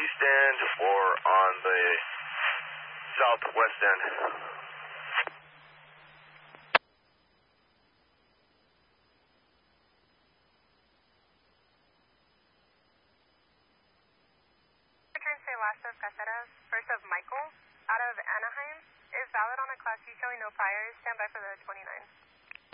east end or on the southwest end? Say last of Caceres, first of Michael, out of Anaheim, is valid on a Class C showing no priors. Stand by for the 29.